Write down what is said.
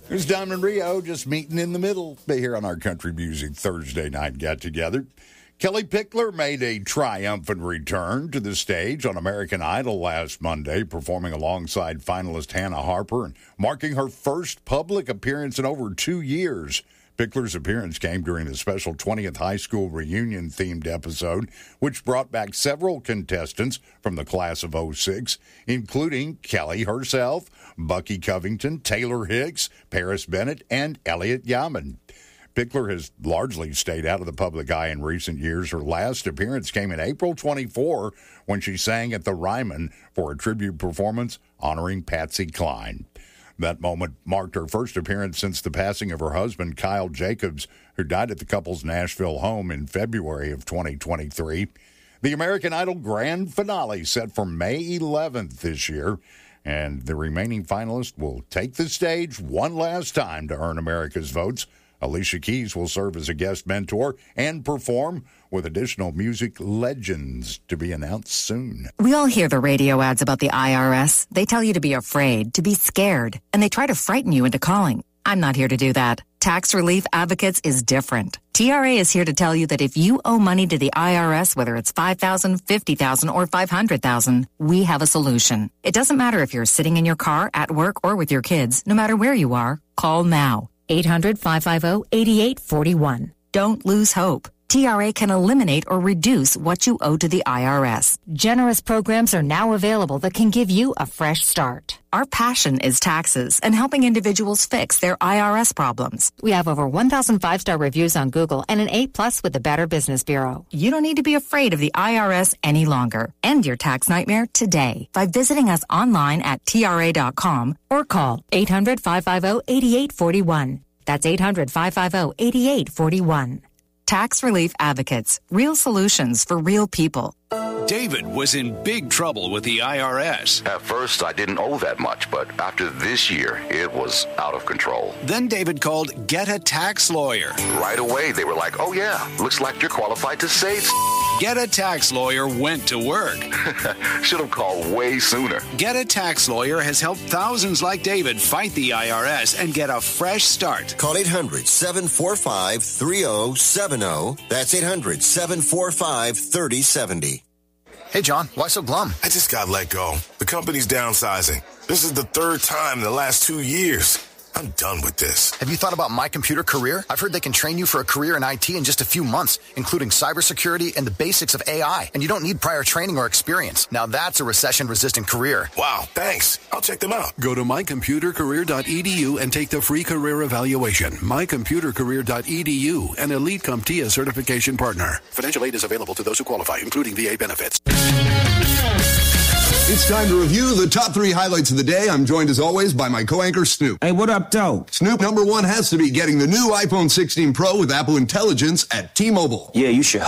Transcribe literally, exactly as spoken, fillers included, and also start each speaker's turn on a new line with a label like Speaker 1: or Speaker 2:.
Speaker 1: There's Diamond Rio just meeting in the middle here on our Country Music Thursday night get-together. Kellie Pickler made a triumphant return to the stage on American Idol last Monday, performing alongside finalist Hannah Harper and marking her first public appearance in over two years. Pickler's appearance came during the special twentieth high school reunion-themed episode, which brought back several contestants from the class of oh six, including Kelly herself, Bucky Covington, Taylor Hicks, Paris Bennett, and Elliott Yamin. Pickler has largely stayed out of the public eye in recent years. Her last appearance came in April twenty-fourth when she sang at the Ryman for a tribute performance honoring Patsy Cline. That moment marked her first appearance since the passing of her husband, Kyle Jacobs, who died at the couple's Nashville home in February of twenty twenty-three. The American Idol grand finale set for May eleventh this year, and the remaining finalists will take the stage one last time to earn America's votes. Alicia Keys will serve as a guest mentor and perform, with additional music legends to be announced soon.
Speaker 2: We all hear the radio ads about the I R S. They tell you to be afraid, to be scared, and they try to frighten you into calling. I'm not here to do that. Tax Relief Advocates is different. T R A is here to tell you that if you owe money to the I R S, whether it's five thousand dollars, fifty thousand dollars, or five hundred thousand dollars, we have a solution. It doesn't matter if you're sitting in your car, at work, or with your kids. No matter where you are, call now. eight hundred, five five zero, eight eight four one. Don't lose hope. T R A can eliminate or reduce what you owe to the I R S.
Speaker 3: Generous programs are now available that can give you a fresh start.
Speaker 2: Our passion is taxes and helping individuals fix their I R S problems.
Speaker 3: We have over one thousand five-star reviews on Google and an A plus with the Better Business Bureau.
Speaker 2: You don't need to be afraid of the I R S any longer. End your tax nightmare today by visiting us online at T R A dot com
Speaker 3: or call eight hundred, five five zero, eight eight four one. That's eight hundred, five five zero, eight eight four one.
Speaker 2: Tax Relief Advocates. Real solutions for real people.
Speaker 4: David was in big trouble with the I R S.
Speaker 5: At first, I didn't owe that much, but after this year, it was out of control.
Speaker 4: Then David called Get a Tax Lawyer.
Speaker 5: Right away, they were like, oh yeah, looks like you're qualified to save.
Speaker 4: Get a Tax Lawyer went to work.
Speaker 5: Should have called way sooner.
Speaker 4: Get a Tax Lawyer has helped thousands like David fight the I R S and get a fresh start.
Speaker 6: Call eight hundred, seven four five, three zero seven zero. That's eight hundred, seven four five, three zero seven zero.
Speaker 7: Hey, John, why so glum?
Speaker 8: I just got let go. The company's downsizing. This is the third time in the last two years. I'm done with this.
Speaker 7: Have you thought about My Computer Career? I've heard they can train you for a career in I T in just a few months, including cybersecurity and the basics of A I. And you don't need prior training or experience. Now that's a recession-resistant career.
Speaker 8: Wow, thanks. I'll check them out.
Speaker 9: Go to my computer career dot e d u and take the free career evaluation. my computer career dot e d u, an Elite CompTIA certification partner. Financial aid is available to those who qualify, including V A benefits.
Speaker 10: It's time to review the top three highlights of the day. I'm joined, as always, by my co-anchor, Snoop.
Speaker 11: Hey, what up, though?
Speaker 10: Snoop, number one has to be getting the new iPhone sixteen Pro with Apple Intelligence at T-Mobile.
Speaker 11: Yeah, you should